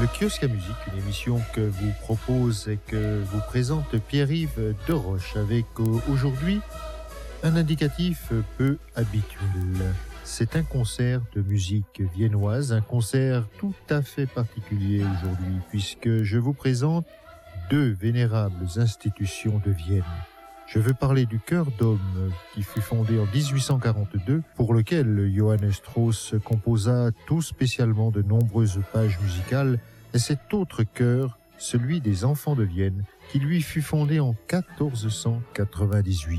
Le kiosque à musique, une émission que vous propose et que vous présente Pierre-Yves Deroche avec aujourd'hui un indicatif peu habituel. C'est un concert de musique viennoise, un concert tout à fait particulier aujourd'hui puisque je vous présente deux vénérables institutions de Vienne. Je veux parler du Chœur d'Homme qui fut fondé en 1842, pour lequel Johannes Strauss composa tout spécialement de nombreuses pages musicales, et cet autre chœur, celui des Enfants de Vienne, qui lui fut fondé en 1498.